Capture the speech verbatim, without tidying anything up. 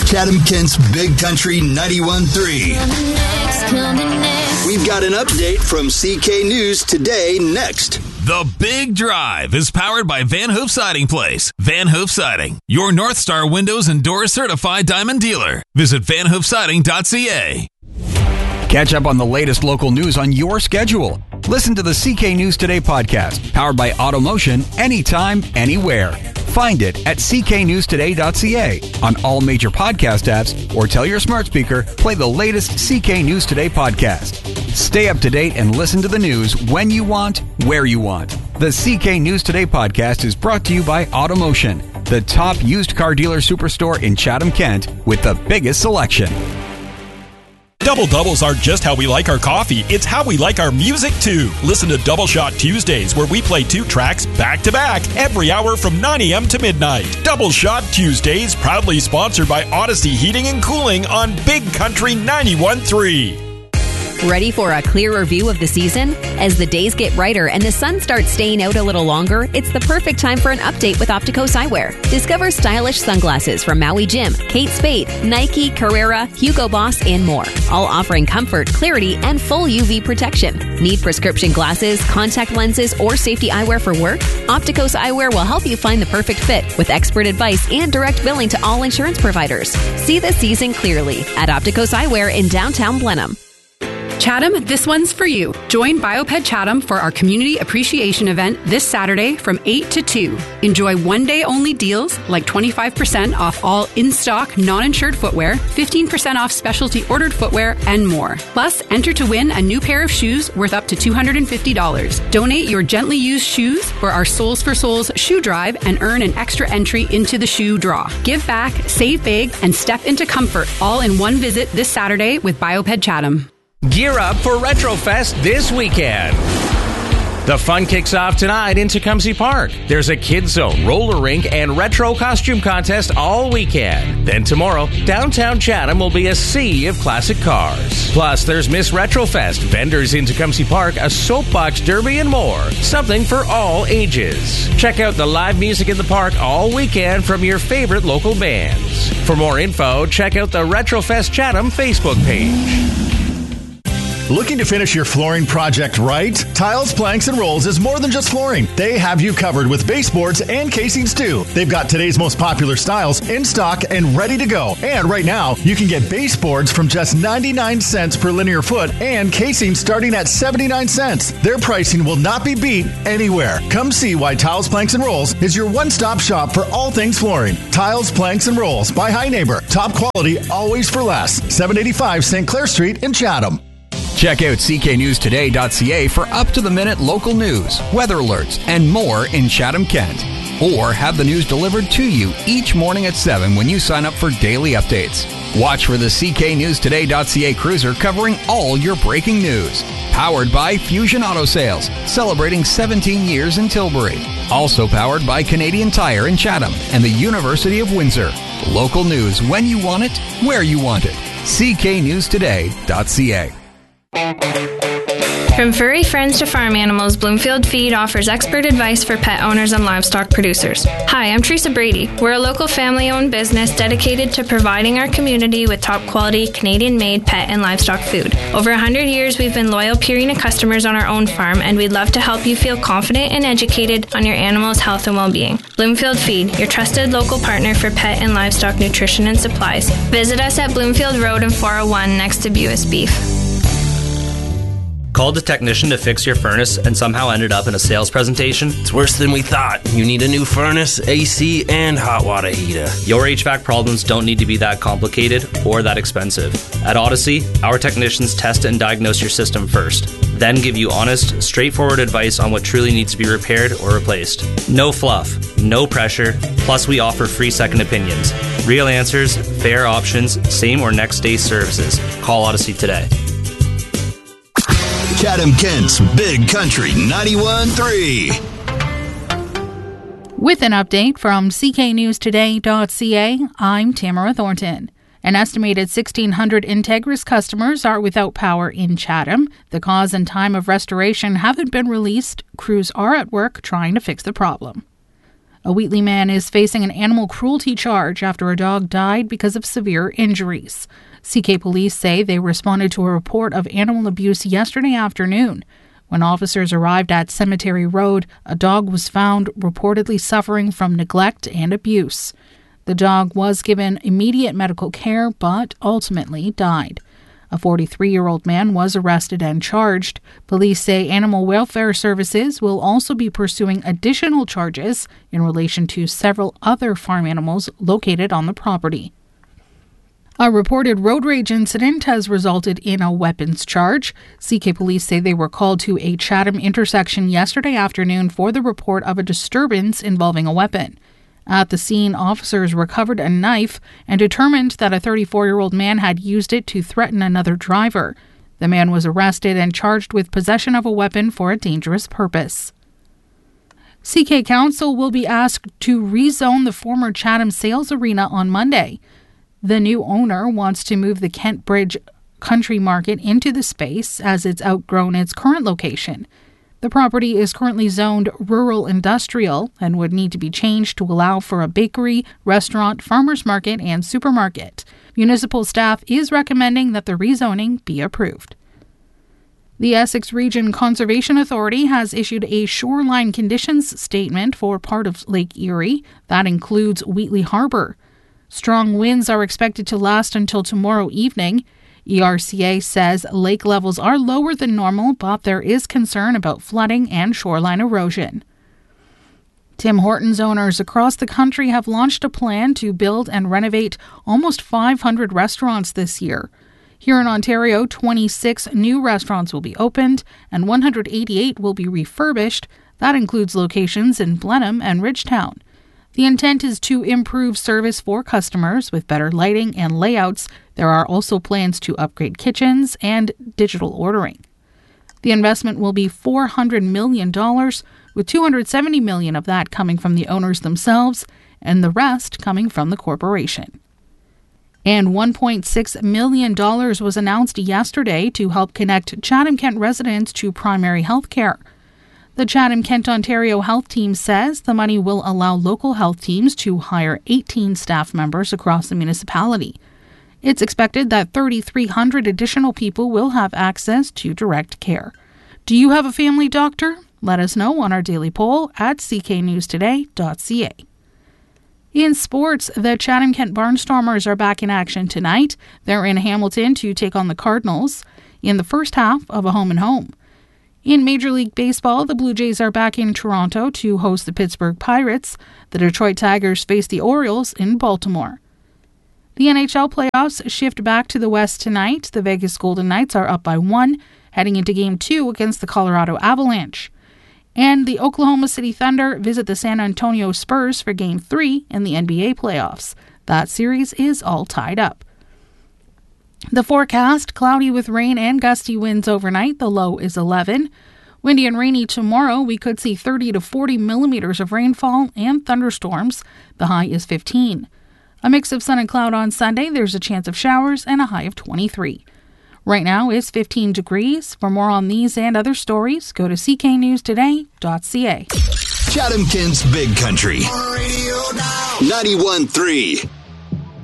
Chatham-Kent's Big Country ninety-one point three. We've got an update from C K News Today next. The Big Drive is powered by Van Hoof Siding Place. Van Hoof Siding, your North Star Windows and Doors certified diamond dealer. Visit van hoof siding dot c a. Catch up on the latest local news on your schedule. Listen to the C K News Today podcast, powered by Automotion, anytime, anywhere. Find it at c k news today dot c a on all major podcast apps, or tell your smart speaker, play the latest C K News Today podcast. Stay up to date and listen to the news when you want, where you want. The C K News Today podcast is brought to you by Automotion, the top used car dealer superstore in Chatham-Kent with the biggest selection. Double Doubles are just how we like our coffee. It's how we like our music, too. Listen to Double Shot Tuesdays, where we play two tracks back-to-back every hour from nine a.m. to midnight. Double Shot Tuesdays, proudly sponsored by Odyssey Heating and Cooling on Big Country ninety-one point three. Ready for a clearer view of the season? As the days get brighter and the sun starts staying out a little longer, it's the perfect time for an update with Opticos Eyewear. Discover stylish sunglasses from Maui Jim, Kate Spade, Nike, Carrera, Hugo Boss, and more. All offering comfort, clarity, and full U V protection. Need prescription glasses, contact lenses, or safety eyewear for work? Opticos Eyewear will help you find the perfect fit with expert advice and direct billing to all insurance providers. See the season clearly at Opticos Eyewear in downtown Blenheim. Chatham, this one's for you. Join Bioped Chatham for our Community Appreciation event this Saturday from eight to two. Enjoy one-day-only deals like twenty-five percent off all in-stock, non-insured footwear, fifteen percent off specialty ordered footwear, and more. Plus, enter to win a new pair of shoes worth up to two hundred fifty dollars. Donate your gently used shoes for our Souls for Souls shoe drive and earn an extra entry into the shoe draw. Give back, save big, and step into comfort all in one visit this Saturday with Bioped Chatham. Gear up for Retrofest this weekend. The fun kicks off tonight in Tecumseh Park. There's a kids zone, roller rink, and retro costume contest all weekend. Then tomorrow, downtown Chatham will be a sea of classic cars. Plus, there's Miss Retrofest, vendors in Tecumseh Park, a soapbox derby, and more. Something for all ages. Check out the live music in the park all weekend from your favorite local bands. For more info, check out the Retrofest Chatham Facebook page. Looking to finish your flooring project right? Tiles, Planks, and Rolls is more than just flooring. They have you covered with baseboards and casings too. They've got today's most popular styles in stock and ready to go. And right now, you can get baseboards from just ninety-nine cents per linear foot and casings starting at seventy-nine cents. Their pricing will not be beat anywhere. Come see why Tiles, Planks, and Rolls is your one-stop shop for all things flooring. Tiles, Planks, and Rolls by High Neighbor. Top quality, always for less. seven eighty-five Saint Clair Street in Chatham. Check out c k news today dot c a for up-to-the-minute local news, weather alerts, and more in Chatham-Kent. Or have the news delivered to you each morning at seven when you sign up for daily updates. Watch for the c k news today dot c a cruiser covering all your breaking news. Powered by Fusion Auto Sales, celebrating seventeen years in Tilbury. Also powered by Canadian Tire in Chatham and the University of Windsor. Local news when you want it, where you want it. c k news today dot c a. From furry friends to farm animals, Bloomfield Feed offers expert advice for pet owners and livestock producers. Hi, I'm Teresa Brady. We're a local family-owned business dedicated to providing our community with top-quality, Canadian-made pet and livestock food. Over one hundred years, we've been loyal Purina customers on our own farm, and we'd love to help you feel confident and educated on your animal's health and well-being. Bloomfield Feed, your trusted local partner for pet and livestock nutrition and supplies. Visit us at Bloomfield Road and four oh one next to Buis Beef. Called a technician to fix your furnace and somehow ended up in a sales presentation? It's worse than we thought. You need a new furnace, A C, and hot water heater. Your H V A C problems don't need to be that complicated or that expensive. At Odyssey, our technicians test and diagnose your system first, then give you honest, straightforward advice on what truly needs to be repaired or replaced. No fluff, no pressure, plus we offer free second opinions. Real answers, fair options, same or next day services. Call Odyssey today. Chatham-Kent's Big Country ninety-one point three. With an update from c k news today dot c a, I'm Tamara Thornton. An estimated sixteen hundred Integris customers are without power in Chatham. The cause and time of restoration haven't been released. Crews are at work trying to fix the problem. A Wheatley man is facing an animal cruelty charge after a dog died because of severe injuries. C K police say they responded to a report of animal abuse yesterday afternoon. When officers arrived at Cemetery Road, a dog was found reportedly suffering from neglect and abuse. The dog was given immediate medical care but ultimately died. A forty-three-year-old man was arrested and charged. Police say Animal Welfare Services will also be pursuing additional charges in relation to several other farm animals located on the property. A reported road rage incident has resulted in a weapons charge. C K police say they were called to a Chatham intersection yesterday afternoon for the report of a disturbance involving a weapon. At the scene, officers recovered a knife and determined that a thirty-four-year-old man had used it to threaten another driver. The man was arrested and charged with possession of a weapon for a dangerous purpose. C K Council will be asked to rezone the former Chatham Sales Arena on Monday. The new owner wants to move the Kent Bridge Country Market into the space as it's outgrown its current location. The property is currently zoned rural industrial and would need to be changed to allow for a bakery, restaurant, farmers market, and supermarket. Municipal staff is recommending that the rezoning be approved. The Essex Region Conservation Authority has issued a shoreline conditions statement for part of Lake Erie. That includes Wheatley Harbour. Strong winds are expected to last until tomorrow evening. E R C A says lake levels are lower than normal, but there is concern about flooding and shoreline erosion. Tim Hortons owners across the country have launched a plan to build and renovate almost five hundred restaurants this year. Here in Ontario, twenty-six new restaurants will be opened and one hundred eighty-eight will be refurbished. That includes locations in Blenheim and Ridgetown. The intent is to improve service for customers with better lighting and layouts. There are also plans to upgrade kitchens and digital ordering. The investment will be four hundred million dollars, with two hundred seventy million dollars of that coming from the owners themselves and the rest coming from the corporation. And one point six million dollars was announced yesterday to help connect Chatham-Kent residents to primary health care. The Chatham-Kent Ontario Health Team says the money will allow local health teams to hire eighteen staff members across the municipality. It's expected that three thousand three hundred additional people will have access to direct care. Do you have a family doctor? Let us know on our daily poll at c k news today dot c a. In sports, the Chatham-Kent Barnstormers are back in action tonight. They're in Hamilton to take on the Cardinals in the first half of a home-and-home. In Major League Baseball, the Blue Jays are back in Toronto to host the Pittsburgh Pirates. The Detroit Tigers face the Orioles in Baltimore. The N H L playoffs shift back to the West tonight. The Vegas Golden Knights are up by one, heading into Game two against the Colorado Avalanche. And the Oklahoma City Thunder visit the San Antonio Spurs for Game three in the N B A playoffs. That series is all tied up. The forecast, cloudy with rain and gusty winds overnight. The low is eleven. Windy and rainy tomorrow. We could see thirty to forty millimeters of rainfall and thunderstorms. The high is fifteen. A mix of sun and cloud on Sunday. There's a chance of showers and a high of twenty-three. Right now it's fifteen degrees. For more on these and other stories, go to c k news today dot c a. Chatham-Kent's Big Country. ninety-one point three.